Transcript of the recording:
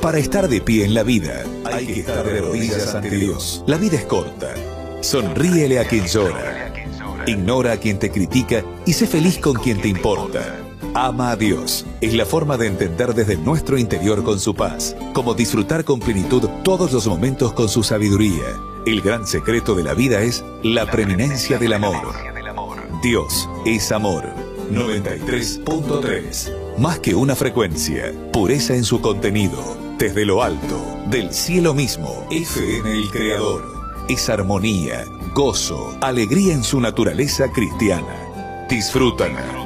Para estar de pie en la vida, hay que estar de rodillas ante Dios. La vida es corta. Sonríele a quien llora. Ignora a quien te critica y sé feliz con quien te importa. Ama a Dios. Es la forma de entender desde nuestro interior con su paz. Como disfrutar con plenitud todos los momentos con su sabiduría. El gran secreto de la vida es la preeminencia del amor. Dios es amor. 93.3. Más que una frecuencia, pureza en su contenido. Desde lo alto, del cielo mismo, FM El Creador. Es armonía, gozo, alegría en su naturaleza cristiana. Disfrútala.